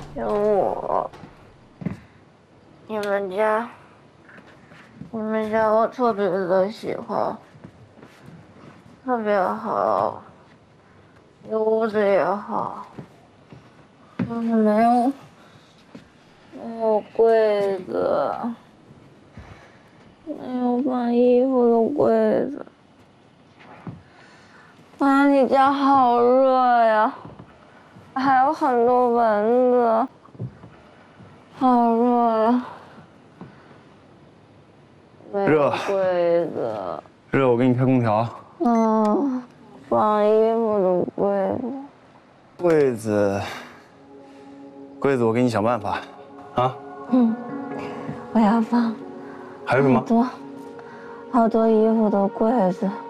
有我，你们家我特别的喜欢，特别好，屋子也好，没有柜子，没有放衣服的柜子。啊，你家好热呀，还有很多蚊子，好热呀。 热， 柜子， 热，我给你开空调。 放衣服的柜子，我给你想办法，啊？ 我要放。 还有什么？ 好多衣服的柜子。